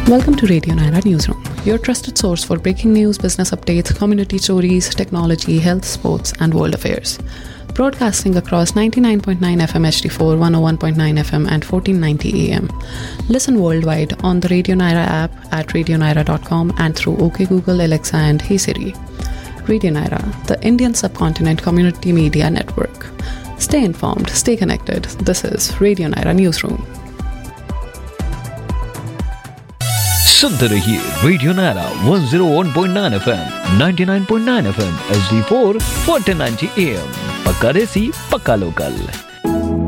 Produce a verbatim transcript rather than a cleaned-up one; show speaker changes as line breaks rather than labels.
Welcome to Radio Naira Newsroom, your trusted source for breaking news, business updates, community stories, technology, health, sports, and world affairs. Broadcasting across ninety-nine point nine F M H D four, one oh one point nine F M, and fourteen ninety A M. Listen worldwide on the Radio Naira app at radio naira dot com and through OK Google, Alexa, and Hey Siri. Radio Naira, the Indian subcontinent community media network. Stay informed, stay connected. This is Radio Naira Newsroom.
सुनते रहिए radio Naira one oh one point nine F M, ninety-nine point nine F M, H D four, fourteen ninety A M. पक्का देसी, पक्का local.